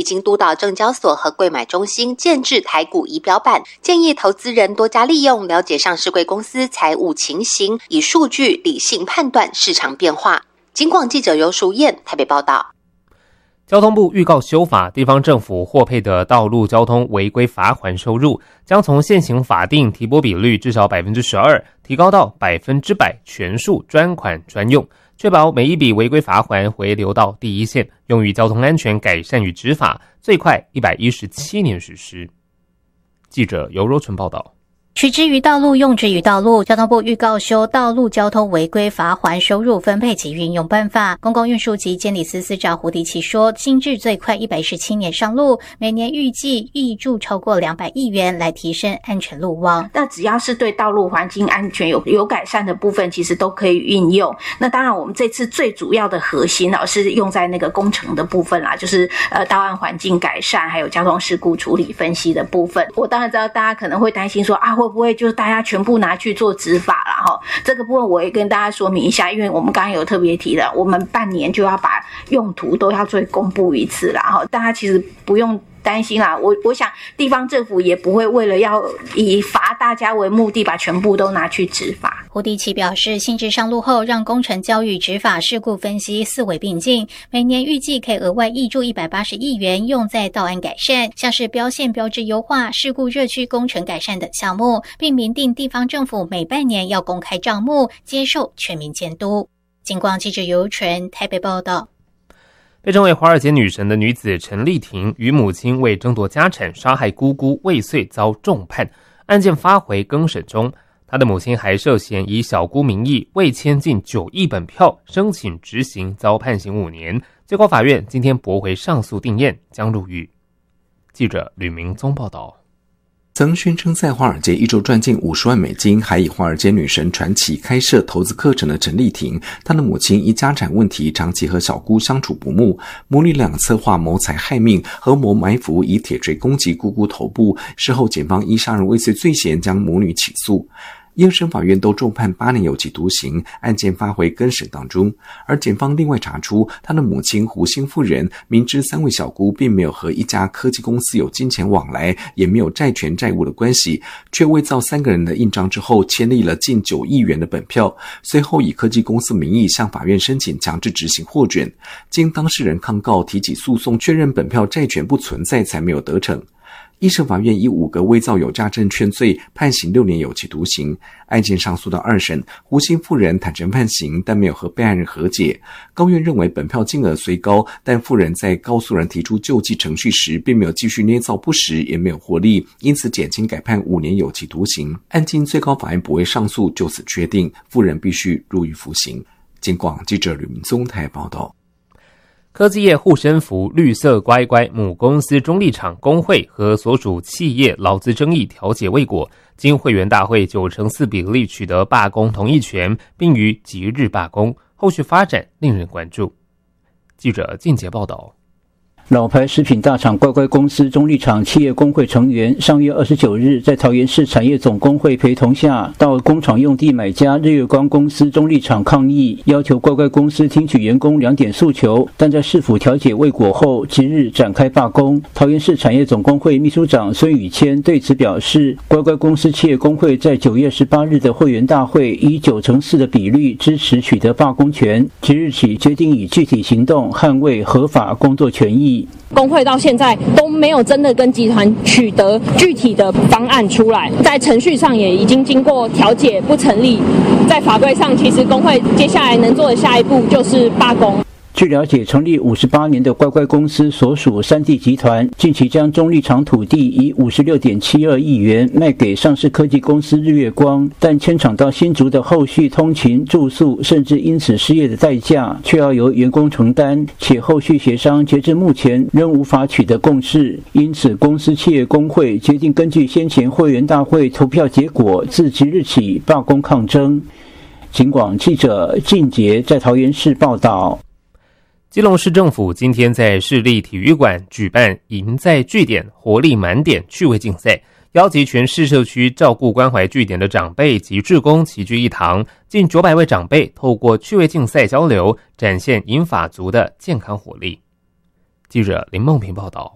经督导证交所和柜买中心建置台股仪表板，建议投资人多加利用，了解上市柜公司财务情形，以数据理性判断市场变化。警广记者尤淑燕台北报道。 交通部预告修法，地方政府获配的道路交通违规罚锾收入将从现行法定提拨比率至少 12%提高到 100%， 全数专款专用，确保每一笔违规罚锾回流到第一线，用于交通安全改善与执法，最快117年实施。记者尤若纯报道。 取之于道路，用之于道路。交通部预告修道路交通违规罚锾收入分配及运用办法。公共运输及监理司司长胡迪奇说，新制最快117年上路，每年预计挹注超过200亿元来提升安全路网。 那只要是对道路环境安全有改善的部分，其实都可以运用。那当然我们这次最主要的核心是用在那个工程的部分啦，就是道岸环境改善还有交通事故处理分析的部分。我当然知道大家可能会担心说会不会就是大家全部拿去做执法啦齁，这个部分我也跟大家说明一下，因为我们刚刚有特别提了，我们半年就要把用途都要做公布一次啦齁，大家其实不用担心啦，我想地方政府也不会为了要以罚大家为目的把全部都拿去执法。 胡迪奇表示，新制上路后，让工程教育、执法、事故分析四维并进，每年预计可以额外挹注180亿元用在道安改善，像是标线标志优化、事故热区工程改善等项目，并明定地方政府每半年要公开账目，接受全民监督。警广记者尤纯台北报道。 被称为华尔街女神的女子陈丽婷与母亲为争夺家产杀害姑姑未遂遭重判，案件发回更审中。她的母亲还涉嫌以小姑名义未签近9亿本票申请执行，遭判刑5年。最高法院今天驳回上诉定验，将入狱。记者吕明宗报道。 曾宣称在华尔街一周赚进50万美金，还以华尔街女神传奇开设投资课程的陈丽婷，她的母亲因家产问题长期和小姑相处不睦，母女俩策划谋财害命，合谋埋伏以铁锤攻击姑姑头部，事后检方依杀人未遂罪嫌将母女起诉。一审法院都重判8年有期徒刑，案件发回更审当中。而检方另外查出，他的母亲胡姓妇人明知3位小姑并没有和一家科技公司有金钱往来，也没有债权债务的关系，却伪造3个人的印章之后签立了近9亿元的本票，随后以科技公司名义向法院申请强制执行获准。经当事人抗告提起诉讼，确认本票债权不存在，才没有得逞。一审法院以5个伪造有价证券罪判刑6年有期徒刑。案件上诉到2审，胡姓妇人坦诚判刑，但没有和被害人和解。高院认为本票金额虽高，但妇人在告诉人提出救济程序时并没有继续捏造不实，也没有获利，因此减轻改判5年有期徒刑。案经最高法院驳回上诉，就此确定妇人必须入狱服刑。警广记者吕明宗台报道。 科技业护身符绿色乖乖母公司中立场工会和所属企业劳资争议调解未果，经会员大会94%比例取得罢工同意权，并于即日罢工，后续发展令人关注。记者靳杰报道。 老牌食品大厂乖乖公司中立场企业工会成员上月29日在桃园市产业总工会陪同下，到工厂用地买家日月光公司中立场抗议，要求乖乖公司听取员工2点诉求，但在市府调解未果后，即日展开罢工。桃园市产业总工会秘书长孙宇谦对此表示，乖乖公司企业工会在9月18日的会员大会以9%的比率支持取得罢工权，即日起决定以具体行动捍卫合法工作权益。 工会到现在都没有真的跟集团取得具体的方案出来，在程序上也已经经过调解不成立，在法规上其实工会接下来能做的下一步就是罢工。 据了解，成立58年的乖乖公司所属3地集团近期将中立场土地以56.72亿元卖给上市科技公司日月光，但迁厂到新竹的后续通勤、住宿，甚至因此失业的代价，却要由员工承担，且后续协商截至目前仍无法取得共识。因此，公司企业工会决定根据先前会员大会投票结果，自即日起罢工抗争。警广记者靳杰在桃园市报道。 基隆市政府今天在市立体育馆举办赢在据点活力满点趣味竞赛，邀集全市社区照顾关怀据点的长辈及志工齐聚一堂，近900位长辈透过趣味竞赛交流，展现银发族的健康活力。记者林梦平报道。